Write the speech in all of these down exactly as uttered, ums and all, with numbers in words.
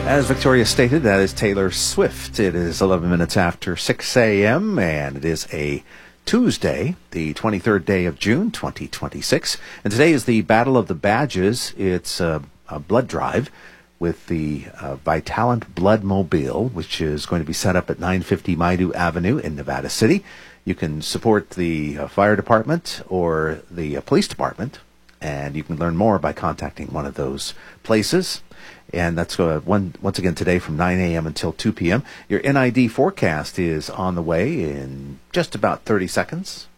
As Victoria stated, that is Taylor Swift. It is eleven minutes after six a.m., and it is a Tuesday, the twenty-third day of June, twenty twenty-six. And today is the Battle of the Badges. It's a, a blood drive with the uh, Vitalant Blood Mobile, which is going to be set up at nine fifty Maidu Avenue in Nevada City. You can support the uh, fire department or the uh, police department, and you can learn more by contacting one of those places. And that's uh, one, once again today from nine a.m. until two p.m. Your N I D forecast is on the way in just about thirty seconds.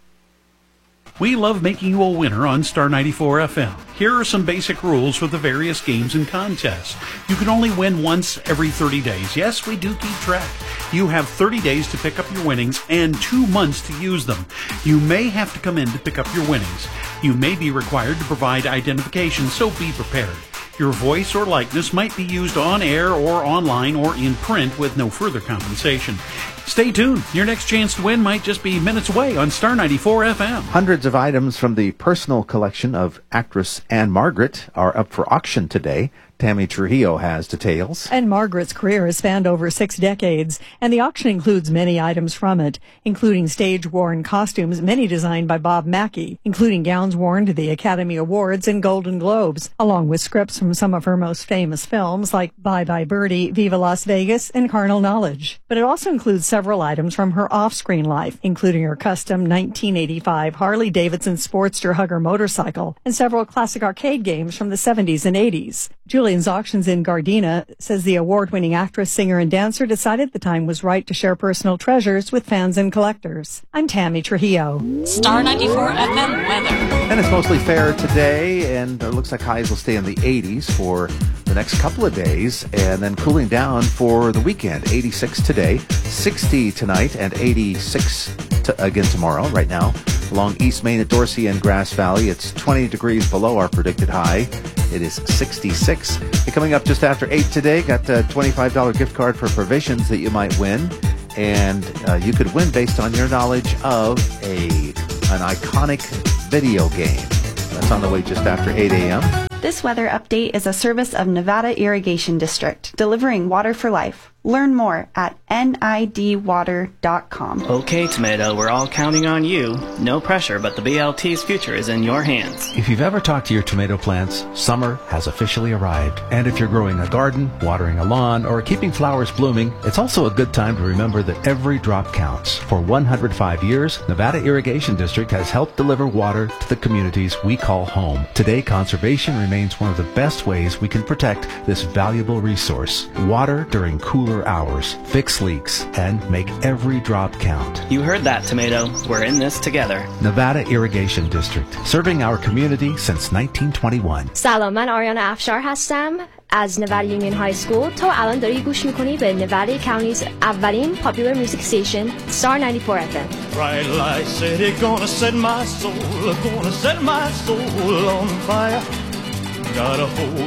We love making you a winner on Star ninety-four F M. Here are some basic rules for the various games and contests. You can only win once every thirty days. Yes, we do keep track. You have thirty days to pick up your winnings and two months to use them. You may have to come in to pick up your winnings. You may be required to provide identification, so be prepared. Your voice or likeness might be used on air or online or in print with no further compensation. Stay tuned. Your next chance to win might just be minutes away on Star ninety-four F M. Hundreds of items from the personal collection of actress Anne Margaret are up for auction today. Tammy Trujillo has details. And Margaret's career has spanned over six decades, and the auction includes many items from it, including stage-worn costumes, many designed by Bob Mackie, including gowns worn to the Academy Awards and Golden Globes, along with scripts from some of her most famous films like Bye Bye Birdie, Viva Las Vegas, and Carnal Knowledge. But it also includes several items from her off-screen life, including her custom nineteen eighty-five Harley-Davidson Sportster Hugger motorcycle and several classic arcade games from the seventies and eighties. Julian's Auctions in Gardena says the award-winning actress, singer, and dancer decided the time was right to share personal treasures with fans and collectors. I'm Tammy Trujillo. Star ninety-four F M weather. And it's mostly fair today, and it looks like highs will stay in the eighties for the next couple of days, and then cooling down for the weekend. eighty-six today, sixty tonight, and eighty-six to, again tomorrow. Right now, along East Main at Dorsey and Grass Valley, it's twenty degrees below our predicted high. It is sixty-six. And coming up just after eight today, got a twenty-five dollars gift card for provisions that you might win. And uh, you could win based on your knowledge of a an iconic video game. That's on the way just after eight a.m. This weather update is a service of Nevada Irrigation District, delivering water for life. Learn more at N I D water dot com. Okay, Tomato, we're all counting on you. No pressure, but the B L T's future is in your hands. If you've ever talked to your tomato plants, summer has officially arrived. And if you're growing a garden, watering a lawn, or keeping flowers blooming, it's also a good time to remember that every drop counts. For one hundred five years, Nevada Irrigation District has helped deliver water to the communities we call home. Today, conservation remains one of the best ways we can protect this valuable resource. Water during cooler hours, fix leaks, and make every drop count. You heard that, Tomato. We're in this together. Nevada Irrigation District, serving our community since nineteen twenty-one. سلام، من آریانا افشار هستم از Nevada Union High School. تو الان داری گوش میکنی به Nevada County's اولین popular music station Star ninety-four F M. Bright light city, gonna set my soul, gonna set my soul on fire. Got a hold